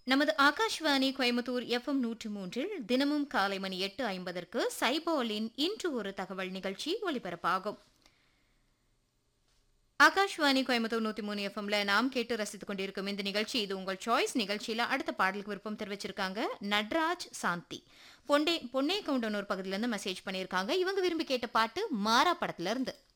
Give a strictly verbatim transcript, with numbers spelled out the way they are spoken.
நமது ஆகாஷ்வாணி கோயம்புத்தூர் எஃப்எம் நூற்று மூன்றில் தினமும் காலை மணி எட்டு ஐம்பதற்கு சைபாலின் இன்று ஒரு தகவல் நிகழ்ச்சி ஒலிபரப்பாகும். ஆகாஷ்வாணி கோயம்புத்தூர் நூத்தி மூணு எஃப்எம்ல நாம் கேட்டு ரசித்துக் கொண்டிருக்கும் இந்த நிகழ்ச்சி இது உங்கள் சாய்ஸ் நிகழ்ச்சியில அடுத்த பாடலுக்கு விருப்பம் தெரிவிச்சிருக்காங்க நட்ராஜ் சாந்தி. பொன்னே பொன்னே கவுண்டனூர் பகுதியில இருந்து மெசேஜ் பண்ணியிருக்காங்க. இவங்க விரும்பி கேட்ட பாட்டு மாறா படத்துல இருந்து.